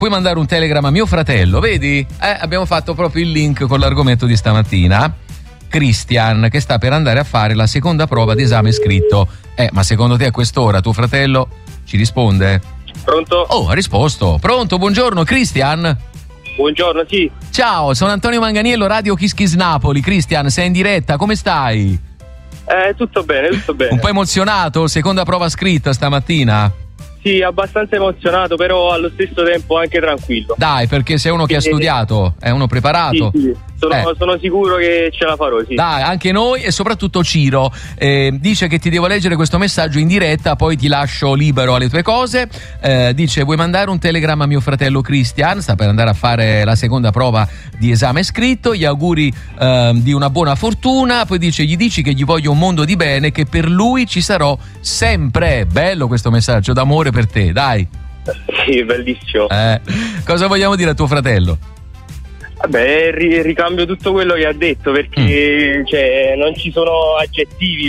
puoi mandare un telegram a mio fratello, vedi? Abbiamo fatto proprio il link con l'argomento di stamattina. Christian, che sta per andare a fare la seconda prova di esame scritto. Ma secondo te a quest'ora tuo fratello ci risponde? Pronto? Oh, ha risposto. Pronto, buongiorno Christian. Buongiorno, sì. Ciao, sono Antonio Manganiello, Radio Kiss Kiss Napoli. Christian, sei in diretta, come stai? Tutto bene, tutto bene. Un po' emozionato? Seconda prova scritta stamattina? Sì, abbastanza emozionato, però allo stesso tempo anche tranquillo. Dai, perché sei uno che ha studiato, è uno preparato. Sì. Sono sicuro che ce la farò, sì. Dai, anche noi e soprattutto Ciro dice che ti devo leggere questo messaggio in diretta, poi ti lascio libero alle tue cose. Dice: vuoi mandare un telegramma a mio fratello Christian, sta per andare a fare la seconda prova di esame scritto, gli auguri di una buona fortuna, poi dice: gli dici che gli voglio un mondo di bene, che per lui ci sarò sempre. Bello questo messaggio d'amore per te, dai. Sì, bellissimo. Cosa vogliamo dire a tuo fratello? Vabbè, ricambio tutto quello che ha detto, perché non ci sono aggettivi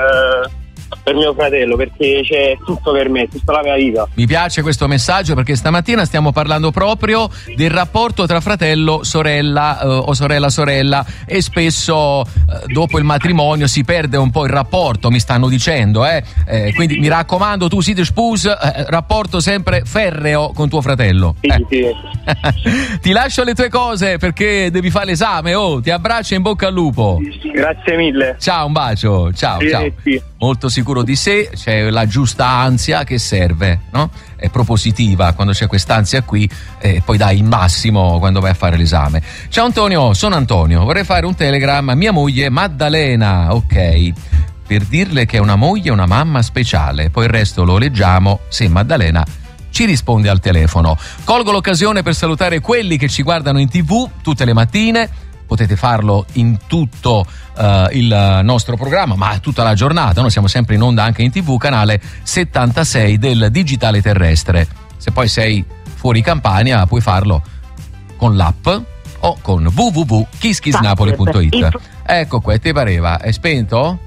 per mio fratello, perché c'è tutto per me, tutta la mia vita. Mi piace questo messaggio, perché stamattina stiamo parlando proprio del rapporto tra fratello sorella o sorella sorella, e spesso dopo il matrimonio si perde un po' il rapporto, mi stanno dicendo, quindi mi raccomando, tu siete sposi, rapporto sempre ferreo con tuo fratello. Sì. Ti lascio le tue cose perché devi fare l'esame. Ti abbraccio e in bocca al lupo. Grazie mille. Ciao, un bacio. Ciao. Sì. Molto sicuro di sé, c'è la giusta ansia che serve, no? È propositiva quando c'è quest'ansia qui, e poi dai il massimo quando vai a fare l'esame. Ciao Antonio, sono Antonio, vorrei fare un telegramma a mia moglie Maddalena, ok, per dirle che è una moglie e una mamma speciale, poi il resto lo leggiamo se Maddalena ci risponde al telefono. Colgo l'occasione per salutare quelli che ci guardano in TV tutte le mattine. Potete farlo in tutto il nostro programma, ma tutta la giornata. Noi siamo sempre in onda anche in TV, canale 76 del digitale terrestre. Se poi sei fuori Campania puoi farlo con l'app o con www.kisskissnapoli.it. Ecco qua, ti pareva? È spento?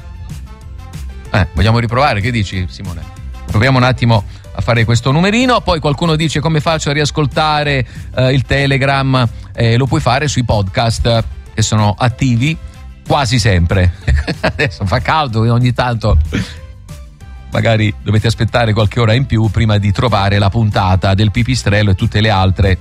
Vogliamo riprovare? Che dici, Simone? Proviamo un attimo a fare questo numerino. Poi qualcuno dice: come faccio a riascoltare il Telegram? Lo puoi fare sui podcast che sono attivi quasi sempre. Adesso fa caldo e ogni tanto magari dovete aspettare qualche ora in più prima di trovare la puntata del Pipistrello e tutte le altre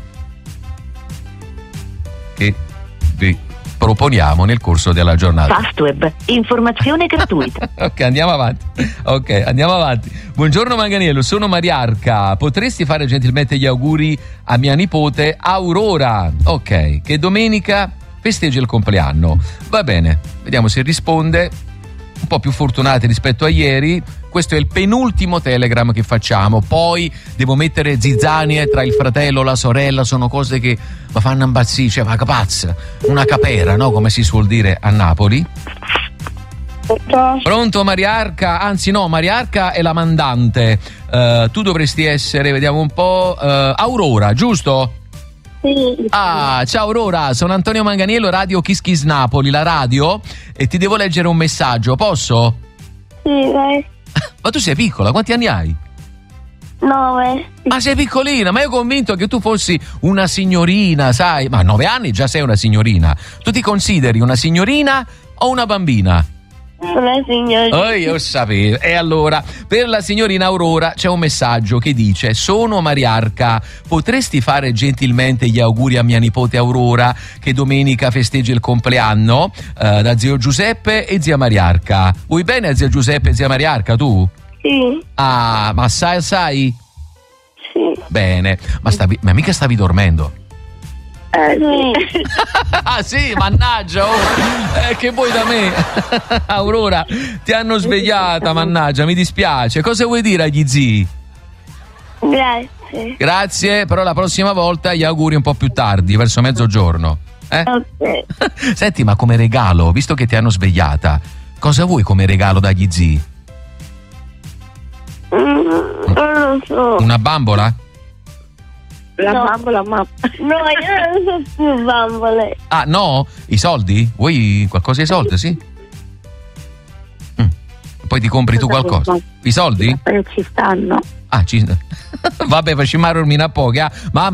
che vi proponiamo nel corso della giornata. Fastweb, informazione gratuita. Ok, andiamo avanti. Buongiorno Manganiello, sono Mariarca. Potresti fare gentilmente gli auguri a mia nipote Aurora, ok, che domenica festeggia il compleanno. Va bene, vediamo se risponde. Un po' più fortunati rispetto a ieri. Questo è il penultimo telegram che facciamo. Poi devo mettere zizzanie tra il fratello e la sorella. Sono cose che mi fanno impazzire. Cioè, ma capazza, una capera, no? Come si suol dire a Napoli. Pronto Mariarca? Anzi no, Mariarca è la mandante. Tu dovresti essere, vediamo un po', Aurora, giusto? Sì. Ciao Aurora, sono Antonio Manganiello, Radio Kiss Kiss Napoli, la radio, e ti devo leggere un messaggio, posso? Sì, vai. Ma tu sei piccola, quanti anni hai? 9. Ma sei piccolina, ma io convinto che tu fossi una signorina, sai? Ma 9 anni già sei una signorina. Tu ti consideri una signorina o una bambina? Una signorina. Io sapevo. E allora, per la signorina Aurora c'è un messaggio che dice: sono Mariarca, potresti fare gentilmente gli auguri a mia nipote Aurora che domenica festeggia il compleanno, da zio Giuseppe e zia Mariarca. Vuoi bene a zio Giuseppe e zia Mariarca tu? Sì. Ma sai? Sì. Bene, ma mica stavi dormendo? Sì. Ah sì, mannaggia, che vuoi da me? Aurora, ti hanno svegliata, mannaggia, mi dispiace. Cosa vuoi dire agli zii? Grazie, però la prossima volta gli auguri un po' più tardi, verso mezzogiorno. Ok. Senti, ma come regalo, visto che ti hanno svegliata, cosa vuoi come regalo dagli zii? Non lo so. Una bambola? La bambola, ma no, io non so più bambole. Ah, no? I soldi? Vuoi qualcosa di soldi, sì? Poi poi ti compri tu qualcosa. I soldi? Ci stanno. Vabbè, facciamo a pochi, ma